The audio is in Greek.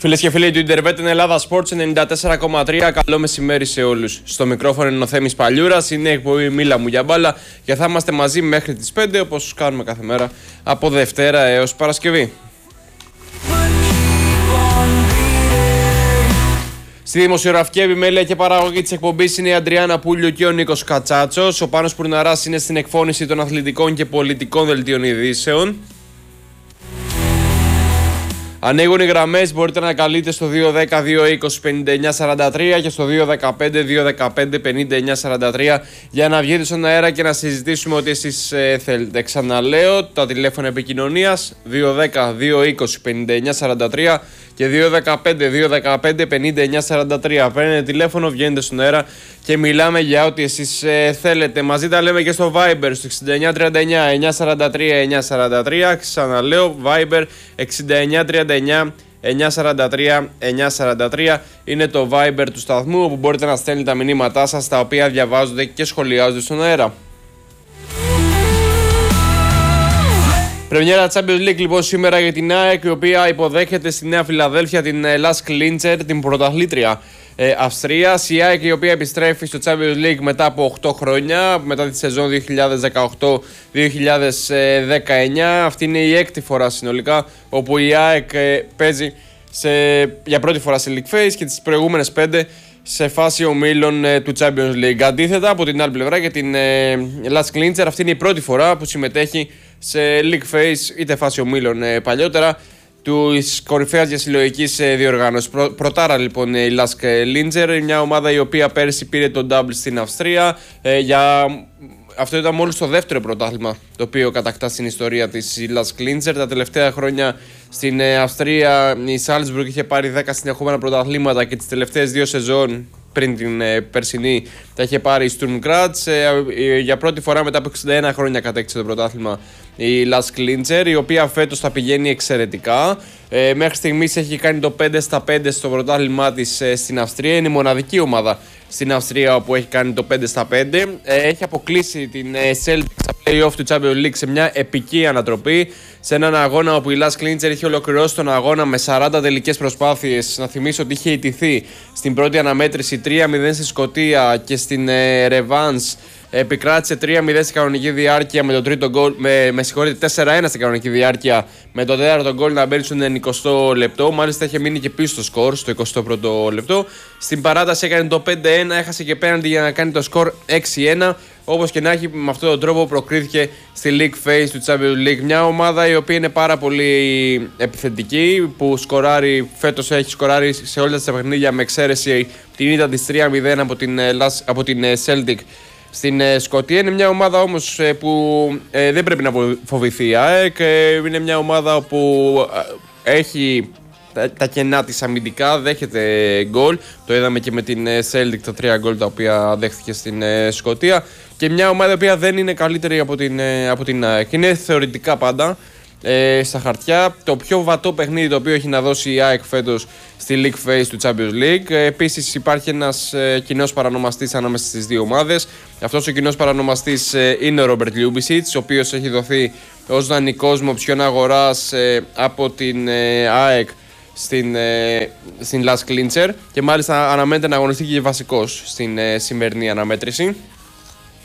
Φίλες και φίλοι του Ιντερβέτ Ελλάδα Sports 94,3. Καλό μεσημέρι σε όλους. Στο μικρόφωνο είναι ο Θέμης Παλιούρας. Είναι η εκπομπή Μίλα μου για μπάλα και θα είμαστε μαζί μέχρι τις 5 όπως κάνουμε κάθε μέρα από Δευτέρα έως Παρασκευή. Στη δημοσιογραφική επιμέλεια και παραγωγή της εκπομπής είναι η Αντριάννα Πούλιο και ο Νίκος Κατσάτσος. Ο Πάνος Πουρναράς είναι στην εκφώνηση των αθλητικών και πολιτικών δελτίων ειδήσεων. Ανοίγουν οι γραμμές, μπορείτε να καλείτε στο 210-220-5943 και στο 215-215-5943 για να βγείτε στον αέρα και να συζητήσουμε ό,τι εσείς θέλετε. Ξαναλέω, τα τηλέφωνα επικοινωνίας 210-220-5943 και 215-215-5943. Παίρνετε τηλέφωνο, βγαίνετε στον αέρα και μιλάμε για ό,τι εσείς θέλετε. Μαζί τα λέμε και στο Viber στο 6939-943-943. Ξαναλέω, Viber 6939-943-943 είναι το Viber του σταθμού, όπου μπορείτε να στέλνετε τα μηνύματά σας, τα οποία διαβάζονται και σχολιάζονται στον αέρα. Πρεμιέρα Champions League λοιπόν σήμερα για την ΑΕΚ, η οποία υποδέχεται στη Νέα Φιλαδέλφια την Lask Linzer, την πρωταθλήτρια Αυστρίας. Η ΑΕΚ, η οποία επιστρέφει στο Champions League μετά από 8 χρόνια, μετά τη σεζόν 2018-2019. Αυτή είναι η έκτη φορά συνολικά όπου η ΑΕΚ παίζει για πρώτη φορά σε League Phase και τις προηγούμενες 5 σε φάση ομίλων του Champions League. Αντίθετα, από την άλλη πλευρά, για την Lask Linzer, αυτή είναι η πρώτη φορά που συμμετέχει σε League Phase, είτε φάση ομίλων παλιότερα, της κορυφαίας διασυλλογικής διοργάνωσης. Πρωτάρα λοιπόν η Lask Linzer, μια ομάδα η οποία πέρσι πήρε τον double στην Αυστρία. Αυτό ήταν μόλις το δεύτερο πρωτάθλημα το οποίο κατακτά στην ιστορία της η Lask Linzer. Τα τελευταία χρόνια στην Αυστρία η Salzburg είχε πάρει 10 συνεχόμενα πρωταθλήματα και τις τελευταίες 2 σεζόν πριν την περσινή τα είχε πάρει η Sturm Graz. Για πρώτη φορά μετά από 61 χρόνια κατέκτησε το πρωτάθλημα η Lask Linzer, η οποία φέτος θα πηγαίνει εξαιρετικά. Μέχρι στιγμής έχει κάνει το 5-5 στο πρωτάθλημά της στην Αυστρία. Είναι η μοναδική ομάδα στην Αυστρία όπου έχει κάνει το 5-5. Έχει αποκλείσει την Celtic στα play-off του Champions League σε μια επική ανατροπή, σε έναν αγώνα όπου η Lask Linzer είχε ολοκληρώσει τον αγώνα με 40 τελικές προσπάθειες. Να θυμίσω ότι είχε ιτηθεί στην πρώτη αναμέτρηση 3-0 στη Σκωτία και στην Revans επικράτησε 3-0 στην κανονική διάρκεια με το τρίτο γκολ, με συγχωρείτε, 4-1 στην κανονική διάρκεια, με το τέταρτο γκολ να μπαίνει στο 90 λεπτό. Μάλιστα είχε μείνει και πίσω στο σκορ στο 21ο λεπτό. Στην παράταση έκανε το 5-1, έχασε και πέναντι για να κάνει το σκορ 6-1. Όπως και να έχει, με αυτόν τον τρόπο προκρίθηκε στη League Phase του Champions League. Μια ομάδα η οποία είναι πάρα πολύ επιθετική, που φέτος έχει σκοράρει σε όλα τα παιχνίδια με εξαίρεση την ήττα της 3-0 από την Celtic στην Σκωτία. Είναι μια ομάδα όμως που δεν πρέπει να φοβηθεί η ΑΕΚ. Είναι μια ομάδα που έχει τα κενά της αμυντικά, δέχεται γκολ. Το είδαμε και με την Celtic, τα 3 γκολ τα οποία δέχτηκε στην Σκωτία. Και μια ομάδα που δεν είναι καλύτερη από την ΑΕΚ. Είναι θεωρητικά πάντα στα χαρτιά το πιο βατό παιχνίδι το οποίο έχει να δώσει η ΑΕΚ φέτος στη League Phase του Champions League. Επίσης υπάρχει ένας κοινός παρανομαστής ανάμεσα στις δύο ομάδες. Αυτός ο κοινός παρανομαστής είναι ο Ρόμπερτ Λιούμπισιτς, ο οποίος έχει δοθεί ως δανεικός με οψιόν αγοράς από την ΑΕΚ στην Lask Linzer και μάλιστα αναμένεται να αγωνιστεί και βασικός στην σημερινή αναμέτρηση.